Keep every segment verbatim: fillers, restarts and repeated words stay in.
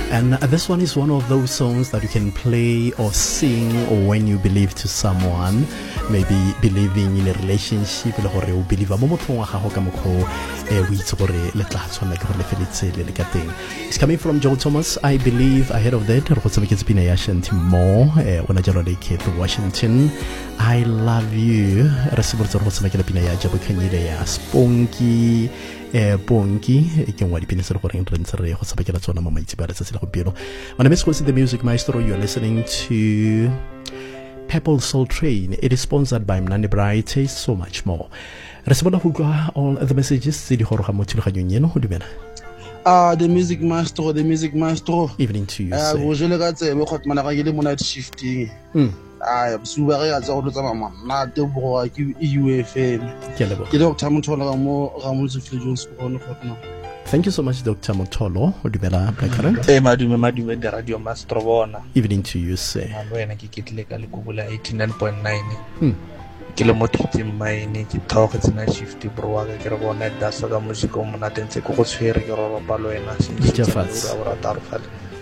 And this one is one of those songs that you can play or sing when you believe to someone, maybe believing in a relationship, le gore o believe mo mothong wa gago ka mokgo e o itse gore le tla tshwana ke gore le feletse le le ka teng. It's coming from Joel Thomas. I believe ahead of that re go tshameketse pina ya Shanty Moore eh ona jalo le Keith Washington. I love you. Re se botsa go tshamekela pina ya Jabu Kanyile ya Sponky eh Bonki e ke ngwa dipina se re gore re ntse re go tshamekela tsona mo maitse ba re tse le go pielo. My name is Kosi the Music Maestro. You are listening to Purple Soul Train. It is sponsored by Mnandi Bright. So much more. Re se bona go kwa all the messages tse di goroga mo thulaganyong yeno go dumela. Ah, the Music Maestro, the Music Maestro. Evening to you. Ah, go jele ka tsebe go tmana ga ile mo night shifting. Mm. Ah, suba re ya tsa go tsa mama. Na te bo ke U F M. Ke lebo. Ke Doctor Motolo ga mo ga mo se fle Jones go no go tna. Thank you so much, Doctor Motolo. Go dumela Black Current. Eh madume madume the Radio Maestro bona. Evening to you, sir. Ma wena ke kitle ka le kubula eighty-nine point nine. Hmm. Ke le motho mine ke talk tsena shift bro wa ke re bona da so ga musiko mona tentse go go tshwere ke ro palo ena se Ke fatse. ora tarfale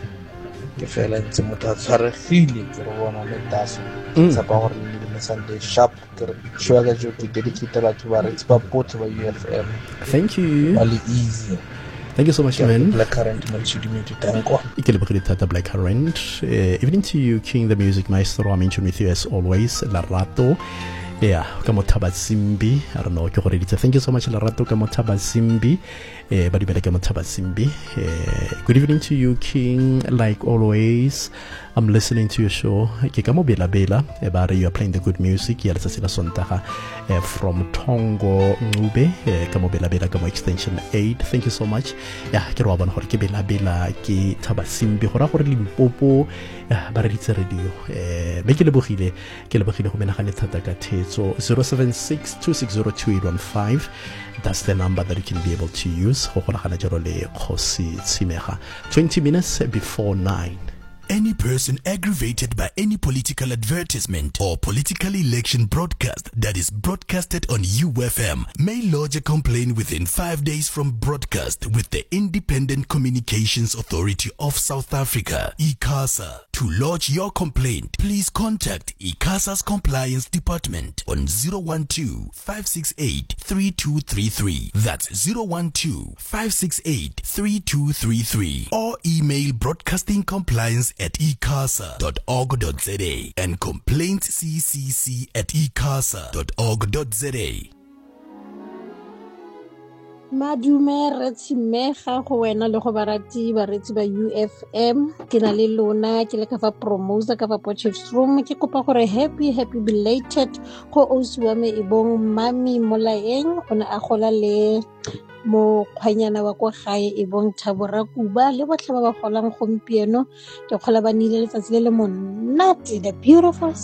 ke fela ntse motho a tshware feel ke re bona le daso sa pa gore le Sunday sharp ke re shwa ga jo ke dedicate la to ba re tsa pot ba U F M. Thank you. All easy. Thank you so much, man. Black Current man should me to thank you. Ikelebogile thata Black Current. Uh, evening to you, King the Music Maestro. I'm in tune with you as always. Larato. Yeah, Kamotaba Simbi. I don't know. Thank you so much, Larato Kamotaba Simbi. Eh, Badi Bele Kamotaba Simbi. Eh, good evening to you, King. Like always, I'm listening to your show. Kikamo Bela Bela. Ebare, you are playing the good music. Yalasa Sila Sontaha. Eh, from Tongo Ngube. Eh, Kamo Bela Bela Kamo Extension eight. Thank you so much. Yeah, Kiro Aban Horke Bela Bela Ki Taba Simbi. Hora Hore Limpopo. Yeah, Baritza Radio. Eh, Bekele Buhile. Kele Buhile Humenahane Tataka. So zero seven six two six zero two eight one five. That's the number that you can be able to use. twenty minutes before nine. Any person aggravated by any political advertisement or political election broadcast that is broadcasted on U F M may lodge a complaint within five days from broadcast with the Independent Communications Authority of South Africa, ICASA. To lodge your complaint, please contact ICASA's Compliance Department on zero one two, five six eight, three two three three. That's zero one two, five six eight, three two three three. Or email broadcasting compliance at icasa dot org dot za and complaints c c c at icasa dot org dot za. Madume re tshimega go wena le go barati baretsi ba U F M ke na le lona ke le ka fa promoter ka fa Potchefstroom ke kopa gore happy happy belated go osuwa me ibong mami molaeng ona a gola le mo khwanyana wa go gae ibong Thabora Kuba le botlhe ba ba golang gompieno ke kgola ba nile letsatsi le le monnate the beautiful